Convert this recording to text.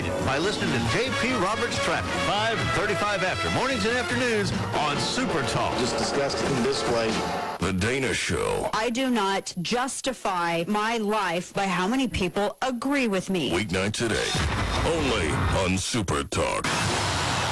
you by listening to J.P. Roberts Traffic, 5 and 35 after, mornings and afternoons on Super Talk. Just discussed in this way. The Dana Show. I do not justify my life by how many people agree with me. Weeknight today, only on Super Talk.